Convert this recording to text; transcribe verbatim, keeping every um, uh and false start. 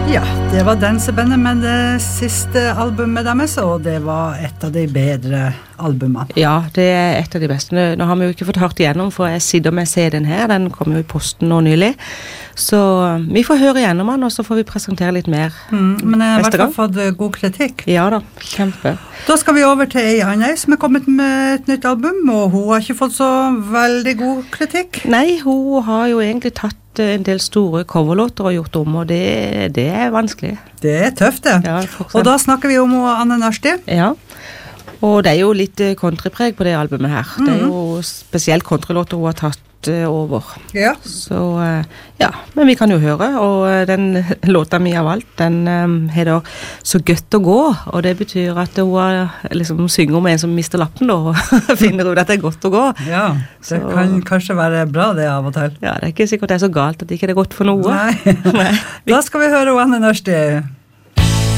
Ja, det var Dansebandet med det siste albumet deres, og det var et av de bedre albumene. Ja, det er et av de beste. Nå har vi jo ikke fått hørt igjennom, for jeg sitter med C D-en her, den kom jo i posten nå nylig. Så vi får høre igjennom den, og så får vi presentere litt mer mm, Men jeg har i neste hvert gang. fall fått god kritikk. Ja da, kjempe. Da skal vi over til ei annen som er kommet med et nytt album, og hun har ikke fått så veldig god kritikk. Nei, hun har jo egentlig tatt en del store coverlåter og gjort om, og det, det er vanskelig. Det er tøft det. Ja, og da snakker vi om Anne Nørsti. Ja, og det er jo litt countrypreg på det albumet her. Mm. Det er jo spesielt countrylåter hun har tatt over. Ja. Så ja, men vi kan jo høre, og den låta mi av alt, den um, heter Så godt å gå, og det betyr at hun uh, liksom synger om en som mister lappen da, og finner ut at det er godt å gå. Ja, det så, kan kanskje være bra det av og til. Ja, det er ikke sikkert det er så galt at det ikke er godt for noe. Nei. Nei. Da skal vi høre Anne Nørsti.